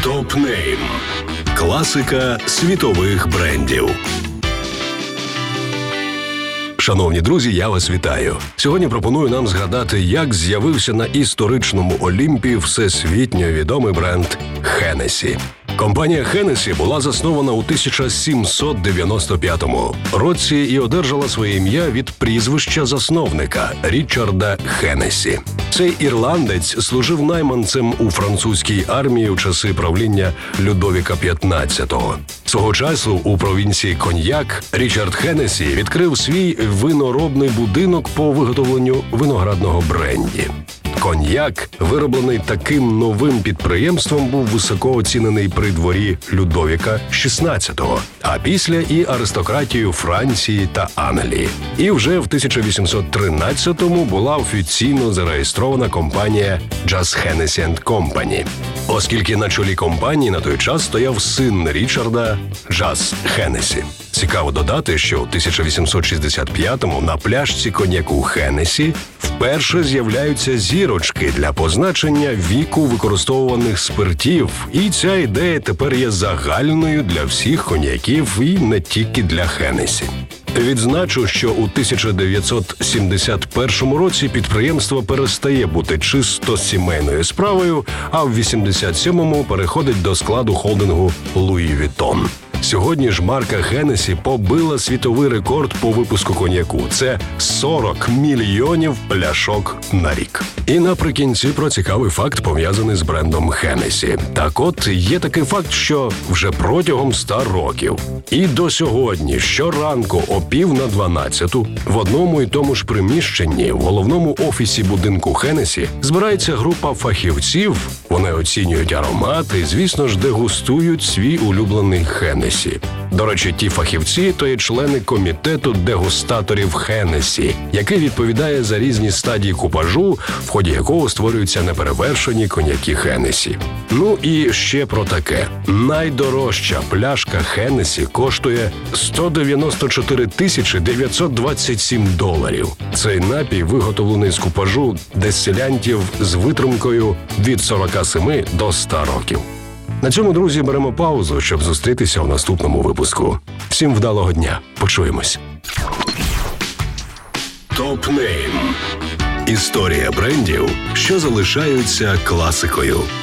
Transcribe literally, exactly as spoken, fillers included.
Топ-нейм. Класика світових брендів. Шановні друзі, я вас вітаю. Сьогодні пропоную нам згадати, як з'явився на історичному Олімпі всесвітньо відомий бренд Hennessy. Компанія Hennessy була заснована у тисяча сімсот дев'яносто п'ятому році і одержала своє ім'я від прізвища засновника Річарда Хеннесі. Цей ірландець служив найманцем у французькій армії у часи правління Людовіка п'ятнадцятого. Свого часу у провінції Коньяк Річард Хеннесі відкрив свій виноробний будинок по виготовленню виноградного бренді. Коньяк, вироблений таким новим підприємством, був високо оцінений при дворі Людовіка шістнадцятого, а після і аристократією Франції та Англії. І вже в тисяча вісімсот тринадцятому була офіційно зареєстрована компанія Just Hennessy енд Company. Оскільки на чолі компанії на той час стояв син Річарда Just Hennessy. Цікаво додати, що у тисяча вісімсот шістдесят п'ятому на пляшці коньяку Hennessy вперше з'являються зірочки для позначення віку використовуваних спиртів, і ця ідея тепер є загальною для всіх коньяків і не тільки для Hennessy. Відзначу, що у тисяча дев'ятсот сімдесят першому році підприємство перестає бути чисто сімейною справою, а в вісімдесят сьомому переходить до складу холдингу Louis Vuitton. Сьогодні ж марка Hennessy побила світовий рекорд по випуску коньяку. Це сорок мільйонів пляшок на рік. І наприкінці про цікавий факт, пов'язаний з брендом Hennessy. Так от, є такий факт, що вже протягом ста років і до сьогодні щоранку о пів на дванадцяту в одному і тому ж приміщенні в головному офісі будинку Hennessy збирається група фахівців, вони оцінюють аромати і, звісно ж, дегустують свій улюблений Hennessy. До речі, ті фахівці – то є члени комітету дегустаторів Hennessy, який відповідає за різні стадії купажу, в ході якого створюються неперевершені коньяки Hennessy. Ну і ще про таке. Найдорожча пляшка Hennessy коштує сто дев'яносто чотири тисячі дев'ятсот двадцять сім доларів. Цей напій виготовлений з купажу дистилянтів з витримкою від сорока семи до ста років. На цьому, друзі, беремо паузу, щоб зустрітися в наступному випуску. Всім вдалого дня. Почуємось. Топ-нейм. Історія брендів, що залишаються класикою.